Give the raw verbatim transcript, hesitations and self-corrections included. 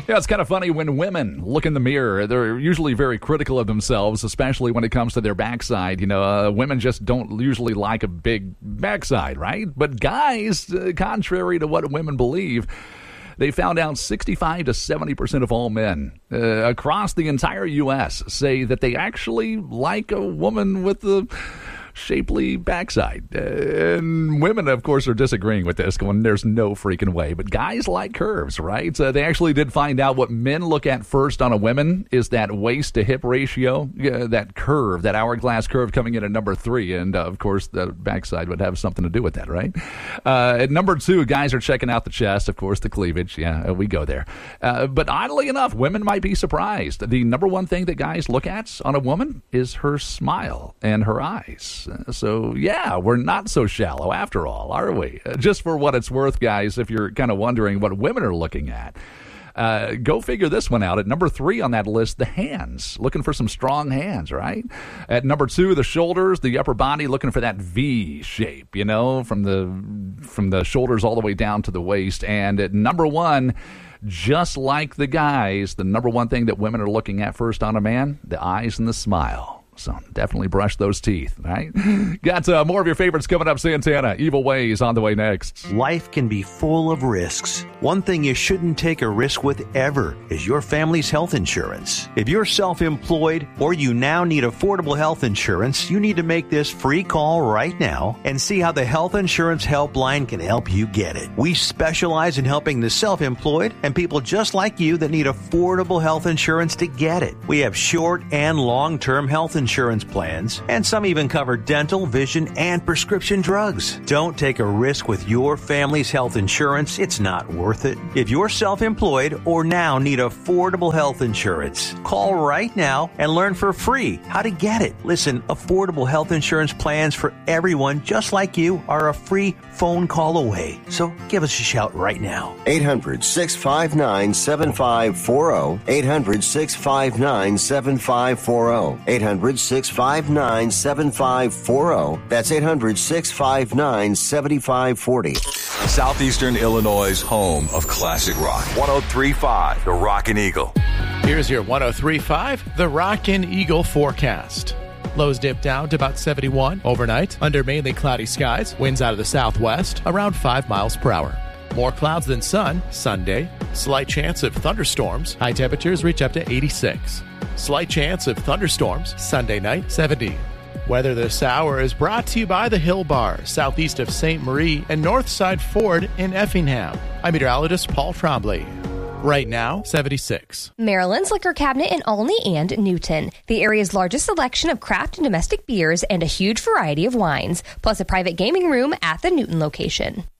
Yeah, it's kind of funny when women look in the mirror. They're usually very critical of themselves, especially when it comes to their backside. You know, uh, women just don't usually like a big backside, right? But guys, uh, contrary to what women believe, they found out sixty-five to seventy percent of all men uh, across the entire U S say that they actually like a woman with a shapely backside. Uh, and women, of course, are disagreeing with this, going, there's no freaking way. But guys like curves, right? Uh, they actually did find out what men look at first on a woman is that waist to hip ratio, uh, that curve, that hourglass curve coming in at number three. And, uh, of course, the backside would have something to do with that, right? Uh, at number two, guys are checking out the chest, of course, the cleavage. Yeah, we go there. Uh, but oddly enough, women might be surprised. The number one thing that guys look at on a woman is her smile and her eyes. So, yeah, we're not so shallow after all, are we? Uh, just for what it's worth, guys, if you're kind of wondering what women are looking at, uh, go figure this one out. At number three on that list, the hands. Looking for some strong hands, right? At number two, the shoulders, the upper body, looking for that V shape, you know, from the from the shoulders all the way down to the waist. And at number one, just like the guys, the number one thing that women are looking at first on a man, the eyes and the smile. So definitely brush those teeth, right? Got uh, more of your favorites coming up, Santana. Evil Ways on the way next. Life can be full of risks. One thing you shouldn't take a risk with ever is your family's health insurance. If you're self-employed or you now need affordable health insurance, you need to make this free call right now and see how the Health Insurance Helpline can help you get it. We specialize in helping the self-employed and people just like you that need affordable health insurance to get it. We have short and long-term health insurance insurance plans, and some even cover dental, vision, and prescription drugs. Don't take a risk with your family's health insurance. It's not worth it. If you're self-employed or now need affordable health insurance, call right now and learn for free how to get it. Listen, affordable health insurance plans for everyone just like you are a free phone call away. So give us a shout right now. eight hundred, six five nine, seven five four zero. eight hundred, six five nine, seven five four zero. eight hundred, six five nine, seven five four zero. That's eight hundred, six five nine, seven five four zero. Southeastern Illinois' home of classic rock. one oh three point five, The Rockin' Eagle. Here's your one oh three point five, The Rockin' Eagle forecast. Lows dip down to about seventy-one overnight under mainly cloudy skies. Winds out of the southwest around five miles per hour. More clouds than sun Sunday. Slight chance of thunderstorms. High temperatures reach up to eighty-six. Slight chance of thunderstorms Sunday night, seventy. Weather this hour is brought to you by the Hill Bar, southeast of Saint Marie and Northside Ford in Effingham. I'm meteorologist Paul Trombley. Right now, seventy-six. Maryland's Liquor Cabinet in Olney and Newton. The area's largest selection of craft and domestic beers and a huge variety of wines, plus a private gaming room at the Newton location.